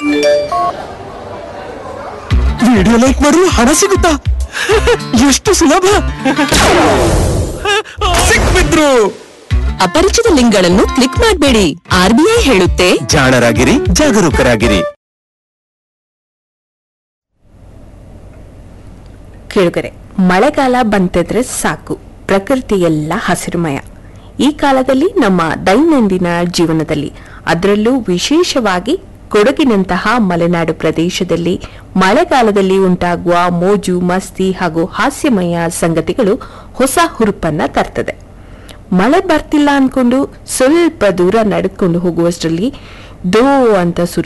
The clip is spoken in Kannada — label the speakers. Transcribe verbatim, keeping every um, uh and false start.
Speaker 1: ವಿಡಿಯೋ ಲೈಕ್ ಮಾಡಲು ಹಣ ಸಿಗುತ್ತಾ? ಎಷ್ಟು ಸುಲಭ! ಸಿಕ್ಬಿದ್ರು.
Speaker 2: ಅಪರಿಚಿತ ಲಿಂಕ್ಗಳನ್ನು ಕ್ಲಿಕ್ ಮಾಡಬೇಡಿ. ಆರ್ಬಿಐ ಹೇಳುತ್ತೆ,
Speaker 1: ಜಾಣರಾಗಿರಿ, ಜಾಗರೂಕರಾಗಿರಿ.
Speaker 3: ಕೇಳುಗರೆ, ಮಳೆಗಾಲ ಬಂತಿದ್ರೆ ಸಾಕು, ಪ್ರಕೃತಿ ಎಲ್ಲ ಹಸಿರುಮಯ. ಈ ಕಾಲದಲ್ಲಿ ನಮ್ಮ ದೈನಂದಿನ ಜೀವನದಲ್ಲಿ, ಅದರಲ್ಲೂ ವಿಶೇಷವಾಗಿ ಕೊಡಗಿನಂತಹ ಮಲೆನಾಡು ಪ್ರದೇಶದಲ್ಲಿ ಮಳೆಗಾಲದಲ್ಲಿ ಉಂಟಾಗುವ ಮೋಜು ಮಸ್ತಿ ಹಾಗೂ ಹಾಸ್ಯಮಯ ಸಂಗತಿಗಳು ಹೊಸ ಹುರುಪನ್ನ ತರ್ತದೆ. ಮಳೆ ಬರ್ತಿಲ್ಲ ಅನ್ಕೊಂಡು ಸ್ವಲ್ಪ ದೂರ ನಡೆದುಕೊಂಡು ಹೋಗುವಷ್ಟರಲ್ಲಿ ದೋ ಅಂತ ಸುರು